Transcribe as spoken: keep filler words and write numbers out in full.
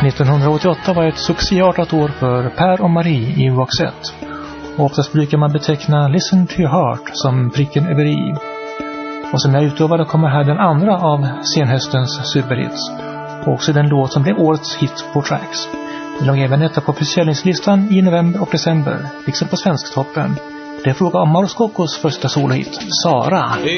nittonhundraåttioåtta var ett succéartat år för Per och Marie i Roxette. Och oftast brukar man beteckna Listen to Your Heart som pricken över i. Och som jag utlovade kommer här den andra av senhöstens superhits. Och också den låt som blev årets hit på Tracks. Den låg även etta på försäljningslistan i november och december, liksom på Svensktoppen. Det är fråga om Mauro Scoccos första solohit, Sara.